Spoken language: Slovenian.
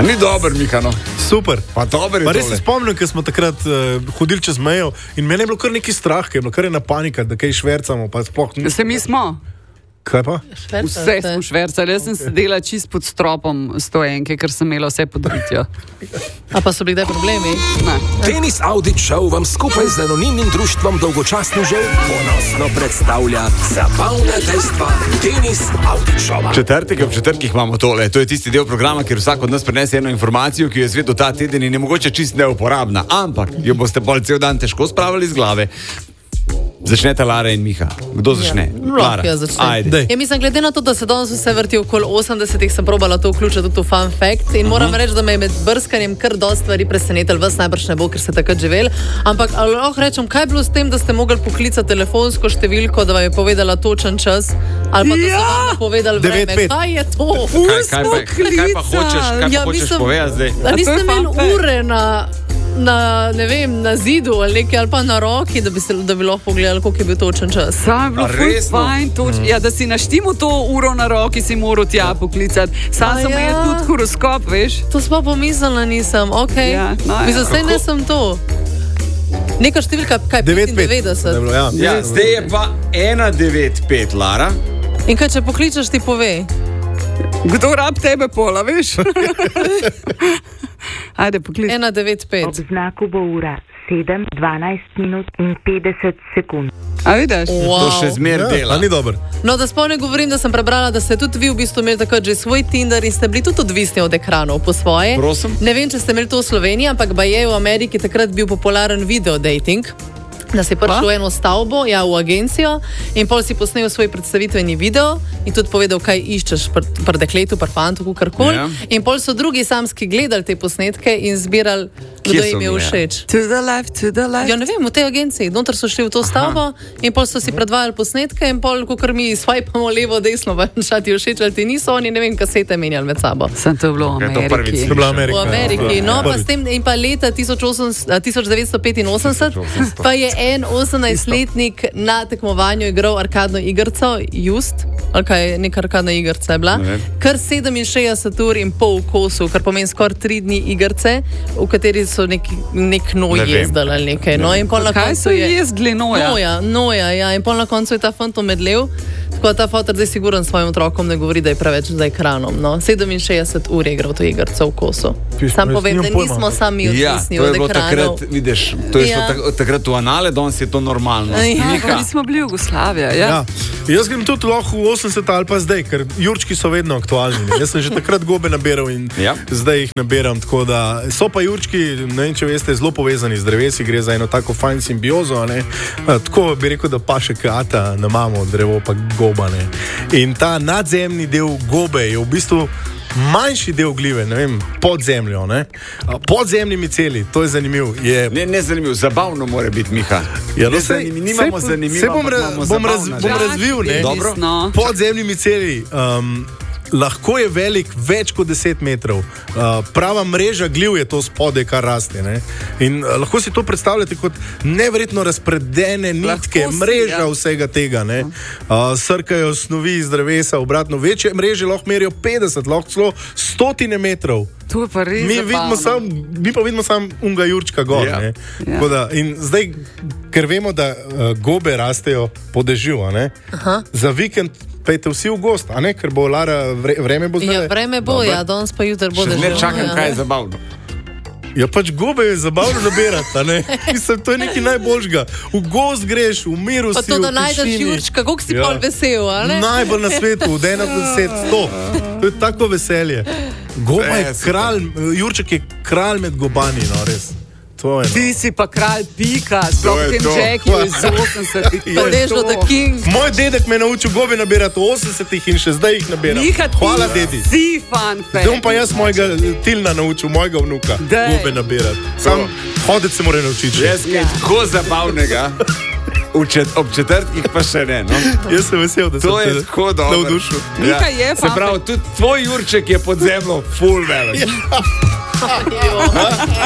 Ni dober, Miha, no. Super. Pa dober je. Res se spomnim, ker smo takrat hodili čez mejo in meni je bilo kar neki strah, ker je bilo kar ena panika, da kaj švercamo. Se mi smo. Kaj pa? Vse smo švercali. Jaz sem sedela čist pod stropom 101, ker sem imela vse podritja. A pa so bili kdaj problemi? Ne. Tenis Audit Show vam skupaj z anonimnim društvom dolgočasnežev ponosno predstavlja zabavna dejstva Tenis Audit Showa. Ob četrtkih imamo tole. To je tisti del programa, kjer vsak od nas prinese eno informacijo, ki jo je zvedel ta teden in je mogoče čist neuporabna, ampak jo boste bolj cel dan težko spravili iz glave. Začnete Lara in Miha. Kdo začne? Lara. Ja, Ajde. Ja, mislim, glede na to, da se danes vse vrti okoli 80-ih, sem probala to vključiti tudi v fun fact in moram reči, da me je med brskanjem kar dosti stvari presenetilo, vas najbrž ne bo, ker ste takrat živeli, ampak lahko rečem, kaj je bilo s tem, da ste mogli poklicati telefonsko številko, da vam je povedala točen čas, ali pa da so vam povedali vreme. Kaj je to? Kaj pa hočeš povedati zdaj? Da niste imeli ure ne vem, na zidu ali nekaj, ali pa na roki, da bi lahko pogledali, koliko je bil točen čas. Sam je bilo fajn, ja, da si naštimo to uro na roki, si moral tja poklicati. Sam sem imel tudi horoskop, veš? To smo pomislila, nisem, okej. Ja, mislim, saj ne sem to. Neka številka, kaj, 95? Ja, zdaj je pa 195, Lara. In kaj, če pokličeš, ti pove? Kdo rab tebe pola, veš? Ajde, poklič. 195. Ob znaku bo ura 7, 12 minut in 50 sekund. A vidiš? To še zmer dela. Ni dober. No, da spomnim govorim, da sem prebrala, da ste tudi vi v bistvu imeli takrat že svoj Tinder in ste bili tudi odvisni od ekranov po svoje. Prosim? Ne vem, če ste imeli to v Sloveniji, ampak je v Ameriki takrat bil popularen video dating. Da si prišel v eno stavbo, ja, v agencijo in pol si posnel svoj predstavitveni video in tudi povedal, kaj iščeš pri dekletu, pri fantu, karkoli. Ja. In pol so drugi samski gledali te posnetke in zbirali, kdo jim je všeč. To the left, to the left. Ja, ne vem, v tej agenciji. Noter so šli v to stavbo in pol so si predvajali posnetke in pol, ko mi swipamo levo, desno, šta ti všeč ali ti niso, oni, ne vem, kasete menjali med sabo. Sem to bilo v Ameriki. To je bila Amerika. V Ameriki. No, pa s tem in pa leta 1985 pa je en 18-letnik na tekmovanju igral arkadno igrico, Just, ali kaj, neka arkadna igrica je bila, kar 67 ur in pol v kosu, kar pomeni skoraj 3 dni igrice, v kateri so nek noj jezdali ali nekaj. No, in pol na kaj koncu so jezdili noja? Noja, ja. In pol na koncu je ta fant omedlel, tako da ta fotor zdaj siguren svojim otrokom ne govori, da je preveč za ekranom. No. 67 ur je igral to igrico v kosu. Sam povem, da nismo sami odvisni od ekranov. Takrat, vidiš, to je šlo takrat v anale, danes je to normalno. Ja, mi smo bili Jugoslavija, ja. Jaz grem tudi lahko v 80 ali pa zdaj, ker jurčki so vedno aktualni. Jaz sem že takrat gobe nabiral in zdaj jih nabiram, tako da so pa jurčki, ne vem, če veste, zelo povezani z drevesi, gre za eno tako fajn simbiozo, ne. Tako bi rekel, da paše kata na mamo, drevo pa goba, ne. In ta nadzemni del gobe je v bistvu manjši del glive, ne vem, pod zemljo, ne? Pod zemljimi celi, to je zanimivo. Ne zanimivo, zabavno mora biti, Miha. Ja, no, nimamo zanimivo, bom razvil, ne? Dobro. Pod zemljimi celi lahko je velik več kot 10 metrov. Prava mreža gliv je to spode, kar raste. Ne? In lahko si to predstavljate kot neverjetno razpredene nitke, mreža vsega tega. Ne? Srkajo snovi iz drevesa, obratno. Večje mreže lahko merijo 50, lahko celo 100 metrov. To je pa res mi pa vidimo samo unga jurčka gor. Ja. Da, in zdaj, ker vemo, da gobe rastejo po dežju, za vikend pejte vsi v gost, a ne? Ker bo Lara, vreme bo zdaj. Ja, vreme bo, ja, danes pa jutri bo deževno. Še zmer čakam, kaj je zabavno. Ja, pač gobe je zabavno nabirati, a ne? Mislim, to je nekaj najboljšega. V gost greš, v miru si, v tišini. Pa to, da najdeš jurčka, koliko si pol vesel, a ne? Najbolj na svetu, od 1 do 10, 100. To je tako veselje. Goba je kralj, jurček je kralj med gobani, no, res. Ti si pa kralj pika, sploh v tem Jackie iz 80-ih. Pa Dežo the King. Moj dedek me naučil gobe nabirati v 80-ih in še zdaj jih nabiram. Hvala, dedi. Si fan fan. Zdaj pa jaz mojega Tilna naučil, mojega vnuka, gobe nabirati. Sam hodec se mora naučiti. Jaz kaj tako zabavnega. Ob četrtkih pa še ne, no? Jaz sem vesel, da to je tako dobro. Navdušil. Mika je se pravi, tudi tvoj jurček je pod zemljo full velik.